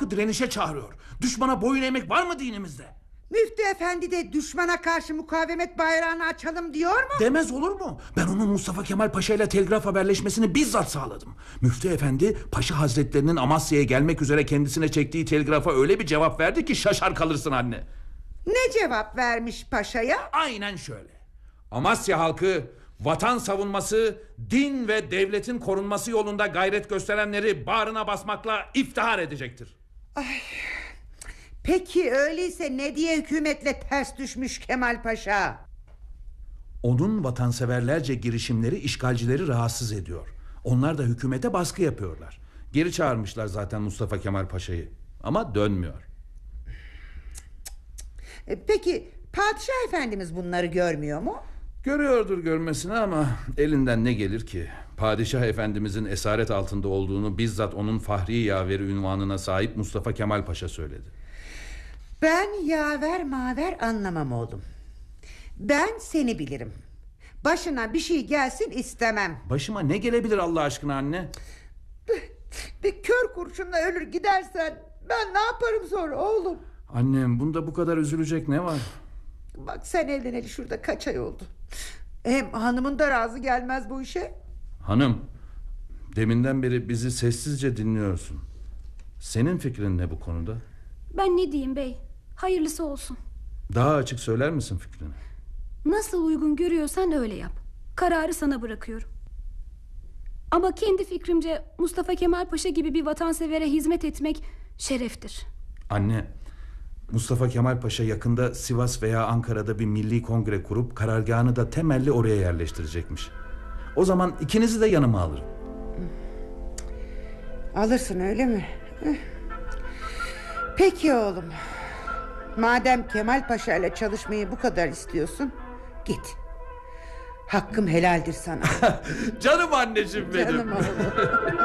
halkı direnişe çağırıyor. Düşmana boyun eğmek var mı dinimizde? Müftü efendi de düşmana karşı mukavemet bayrağını açalım diyor mu? Demez olur mu? Ben onun Mustafa Kemal Paşa ile telgraf haberleşmesini bizzat sağladım. Müftü efendi Paşa Hazretlerinin Amasya'ya gelmek üzere kendisine çektiği telgrafa öyle bir cevap verdi ki şaşar kalırsın anne. Ne cevap vermiş paşaya? Aynen şöyle: Amasya halkı vatan savunması, din ve devletin korunması yolunda gayret gösterenleri bağrına basmakla iftihar edecektir. Peki öyleyse ne diye hükümetle ters düşmüş Kemal Paşa? Onun vatanseverlerce girişimleri işgalcileri rahatsız ediyor. Onlar da hükümete baskı yapıyorlar. Geri çağırmışlar zaten Mustafa Kemal Paşa'yı. Ama dönmüyor. Peki padişah efendimiz bunları görmüyor mu? Görüyordur görmesine ama elinden ne gelir ki? Padişah efendimizin esaret altında olduğunu bizzat onun fahri yaveri unvanına sahip Mustafa Kemal Paşa söyledi. Ben yaver maver anlamam oğlum. Ben seni bilirim. Başına bir şey gelsin istemem. Başıma ne gelebilir Allah aşkına anne? Bir kör kurşunla ölür gidersen ben ne yaparım sonra oğlum? Annem, bunda bu kadar üzülecek ne var? Bak sen evleneli şurada kaç ay oldu. Hem hanımın da razı gelmez bu işe. Hanım, deminden beri bizi sessizce dinliyorsun. Senin fikrin ne bu konuda? Ben ne diyeyim bey? Hayırlısı olsun. Daha açık söyler misin fikrini? Nasıl uygun görüyorsan öyle yap. Kararı sana bırakıyorum. Ama kendi fikrimce Mustafa Kemal Paşa gibi bir vatansevere hizmet etmek şereftir. Anne, Mustafa Kemal Paşa yakında Sivas veya Ankara'da bir milli kongre kurup karargahını da temelli oraya yerleştirecekmiş. O zaman ikinizi de yanıma alırım. Alırsın öyle mi? Peki oğlum. Madem Kemal Paşa ile çalışmayı bu kadar istiyorsun, git. Hakkım helaldir sana. Canım anneciğim benim. Canım oğlum.